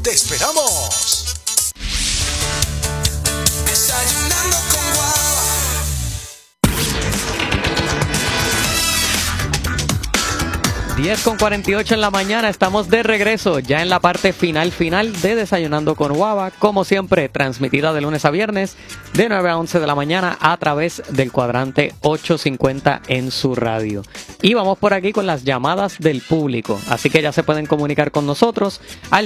¡Te esperamos! Desayunando con Guava. 10:48 en la mañana, estamos de regreso ya en la parte final de Desayunando con Guava, como siempre transmitida de lunes a viernes de 9 a 11 de la mañana a través del cuadrante 850 en su radio. Y vamos por aquí con las llamadas del público, así que ya se pueden comunicar con nosotros al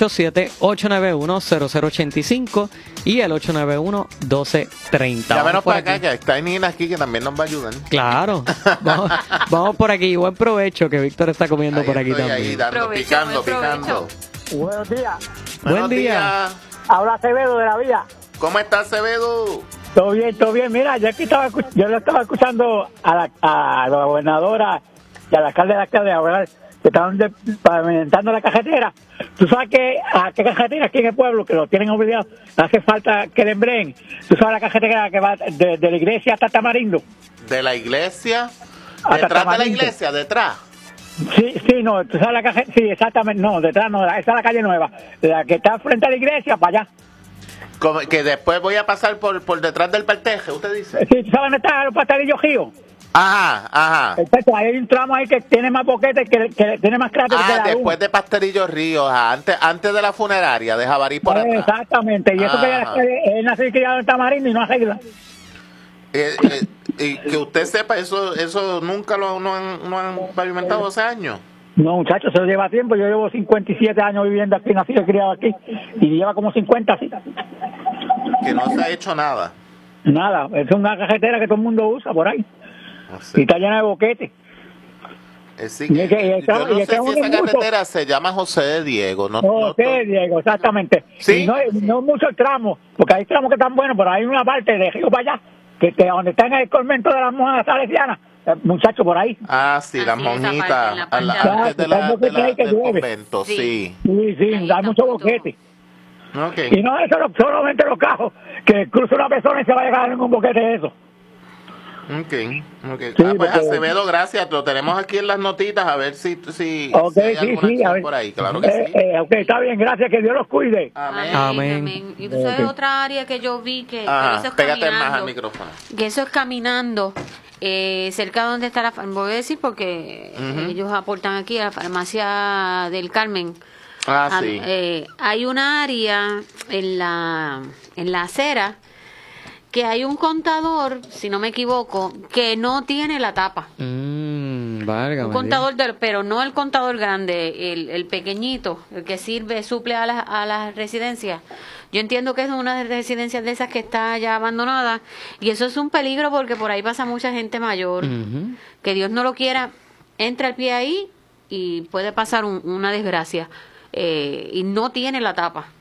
787-891-0085 y el 891-1230. Llámenos para acá, que está Nina aquí que también nos va a ayudar. Claro, vamos por aquí, buen provecho que Víctor está comiendo Ahí por aquí estoy, también. ahí dando, picando. Buenos días. Buen día. Habla Acevedo de la Vía. ¿Cómo estás, Acevedo? Todo bien, todo bien. Mira, yo lo estaba escuchando a la gobernadora y al alcalde de la alcaldía hablar, que estaban pavimentando la carretera. Tú sabes que a qué carretera aquí en el pueblo, que lo tienen obligado, hace falta que le embreen. Tú sabes la carretera que va de la iglesia hasta Tamarindo. ¿De la iglesia? Hasta ¿Detrás de la Tamarindo. iglesia? ¿Detrás? Sí, no, tú sabes la carretera, sí, exactamente, no, detrás no, esa es la calle nueva, la que está frente a la iglesia, para allá. Como que después voy a pasar por detrás del parteje, ¿usted dice? Sí, ¿tú sabes dónde están los pastelillos Gío? Ajá. Perfecto, ahí hay un tramo ahí que tiene más boquetes, que tiene más cráteres que la Después de Pastelillo Río, antes de la funeraria de Jabarí por atrás. Exactamente, y eso que él nació y criado en Tamarindo y no arregla. Y que usted sepa, eso nunca no han pavimentado hace años. No, muchachos, eso lleva tiempo. Yo llevo 57 años viviendo aquí, nacido y criado aquí, y lleva como 50 así. Que no se ha hecho nada. Nada, es una carretera que todo el mundo usa por ahí. No sé. Y está llena de boquetes. Sí, yo no sé si esa carretera se llama José de Diego. Diego, exactamente. ¿Sí? Y no mucho el tramo, porque hay tramos que están buenos, pero hay una parte de río para allá, que donde está en el convento de las monjas salesianas, muchachos por ahí. Sí, las monjitas, antes del convento, sí. Sí, hay mucho boquete. Okay. Y no eso solamente los cajos, que cruza una persona y se va a llegar en un boquete de eso. Okay. Sí, Pues Acevedo, gracias, lo tenemos aquí en las notitas, a ver si hay alguna acción por ahí, claro que sí. Está bien, gracias, que Dios los cuide. Amén. Y tú sabes otra área que yo vi que eso es pégate caminando, más al micrófono. que eso es caminando, cerca de donde está la voy a decir porque ellos aportan aquí a la farmacia del Carmen. Sí. Hay una área en la acera que hay un contador, si no me equivoco, que no tiene la tapa. Válgame Un contador, pero no el contador grande, el pequeñito, el que suple a las residencias. Yo entiendo que es una de las residencias de esas que está ya abandonada, y eso es un peligro porque por ahí pasa mucha gente mayor. Que Dios no lo quiera, entra el pie ahí y puede pasar una desgracia. Y no tiene la tapa.